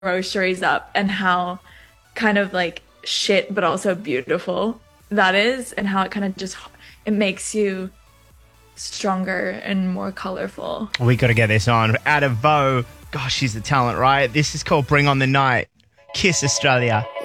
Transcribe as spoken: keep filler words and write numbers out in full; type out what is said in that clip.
groceries up and how kind of like shit but also beautiful that is, and how it kind of just it makes you stronger and more colorful. We got to get this on. Out of Vo. Gosh, she's a talent, right? This is called Bring on the Night. Kiss Australia.